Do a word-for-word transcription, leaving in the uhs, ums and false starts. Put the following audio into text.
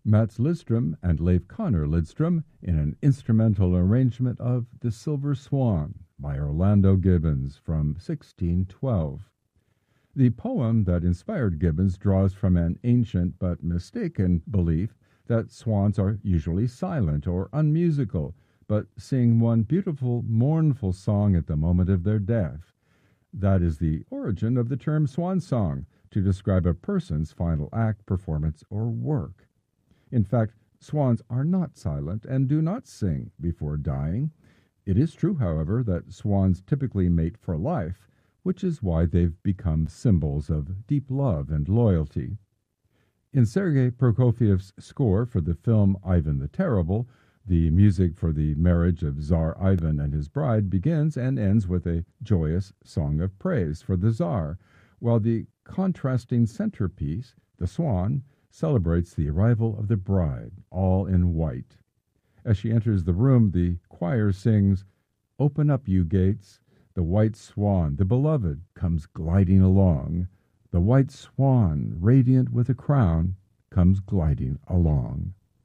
Mats Lidstrom and Leif Connor Lidstrom in an instrumental arrangement of The Silver Swan by Orlando Gibbons from sixteen twelve. The poem that inspired Gibbons draws from an ancient but mistaken belief that swans are usually silent or unmusical, but sing one beautiful, mournful song at the moment of their death. That is the origin of the term swan song, to describe a person's final act, performance, or work. In fact, swans are not silent and do not sing before dying. It is true, however, that swans typically mate for life, which is why they've become symbols of deep love and loyalty. In Sergei Prokofiev's score for the film Ivan the Terrible, the music for the marriage of Tsar Ivan and his bride begins and ends with a joyous song of praise for the Tsar, while the contrasting centerpiece, the swan, celebrates the arrival of the bride, all in white. As she enters the room, the choir sings, "Open up, you gates. The white swan, the beloved, comes gliding along. The white swan, radiant with a crown, comes gliding along."